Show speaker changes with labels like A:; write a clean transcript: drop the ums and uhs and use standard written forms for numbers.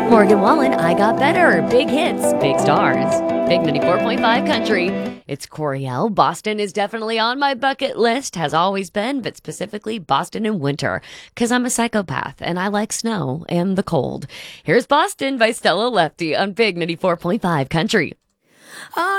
A: Morgan Wallen, I Got Better. Big hits, big stars. Big 94.5 country. It's Coriel. Boston is definitely on my bucket list, has always been, but specifically Boston in winter, because I'm a psychopath and I like snow and the cold. Here's Boston by Stella Lefty on Big 94.5 country.